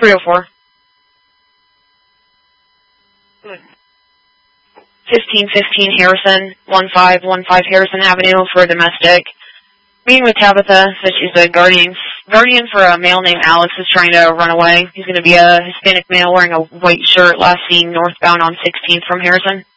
304. 1515 Harrison, 1515 Harrison Avenue for domestic. Meeting with Tabitha, said she's a guardian for a male named Alex who's trying to run away. He's going to be a Hispanic male wearing a white shirt, last seen northbound on 16th from Harrison.